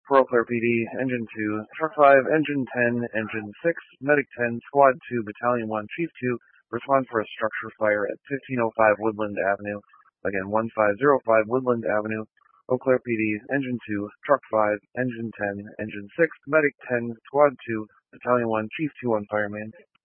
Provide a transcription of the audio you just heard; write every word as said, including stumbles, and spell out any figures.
For Eau Claire P D, Engine two, Truck five, Engine ten, Engine six, Medic ten, Squad two, Battalion one, Chief two, respond for a structure fire at fifteen oh five Woodland Avenue. Again, fifteen oh five Woodland Avenue. Eau Claire P D, Engine two, Truck five, Engine ten, Engine six, Medic ten, Squad two, Battalion one, Chief two on fire main.